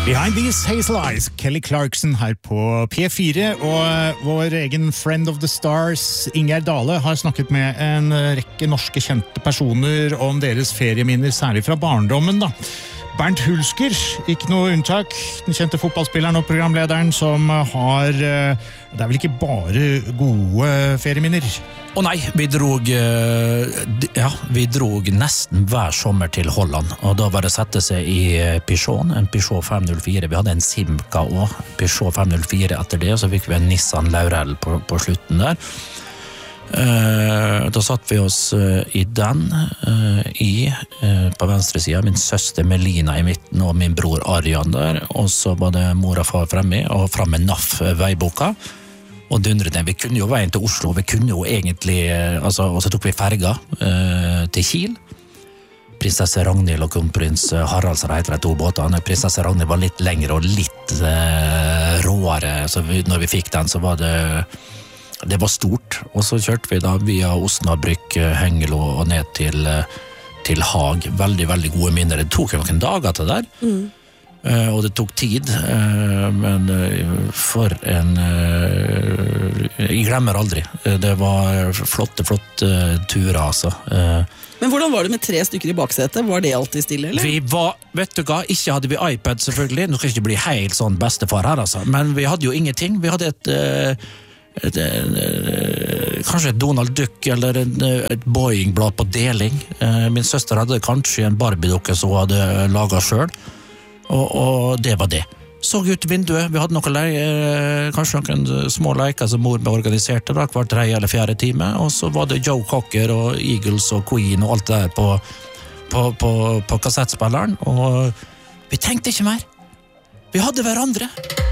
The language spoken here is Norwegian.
Behind These Hazel Eyes, Kelly Clarkson her på P4, og vår egen friend of the stars, Ingjerd Dale, har snakket med en rekke norske kjente personer om deres ferieminner, særlig fra barndommen da. Bernt Hulsker, ikke noe unntak, den kjente fotballspilleren og programlederen som har, det vel ikke bare gode ferieminner. Nei, vi drog nesten hver sommer til Holland, og da var det sette seg i Peugeot, en Peugeot 504. Vi hadde en Simca også, Peugeot 504 etter det, og så fikk vi en Nissan Laurel på slutten der. Da satt vi oss i den på venstre siden, min søster Melina i midten og min bror Arjan der, og så var det mor og far fremme og fremme NAF veiboka og dundret den. Vi kunne jo veien til Oslo, vi kunne jo egentlig og så tok vi ferga til Kiel. Prinsesse Ragnhild og kronprins Harald, som heter de to båtene. Prinsesse Ragnhild var litt lengre og litt råere, så når vi fikk den så var det var stort, og så kjørte vi da via Osnabrück, Hengelo og ned til Haag. Veldig, veldig gode minner. Det tok jo noen dager til der, og det tok tid, men for en... Jeg glemmer aldri. Det var flotte turer, altså. Men hvordan var det med 3 stykker i baksetet? Var det alltid stille, eller? Vi var, vet du hva, ikke hadde vi iPad selvfølgelig, nå skal jeg ikke bli helt sånn bestefar her, altså, men vi hadde jo ingenting. Vi hadde kanskje et Donald Duck eller et Boeing-blad på deling. Min søster hadde kanskje en Barbie-dukke som hun hadde laget selv, og det var det. Så ut vinduet, vi hadde kanskje noen små leker som mor organiserte da, hver 3. eller 4. time, og så var det Joe Cocker og Eagles og Queen og alt det der på kassettspilleren, og vi tenkte ikke mer. Vi hadde hverandre.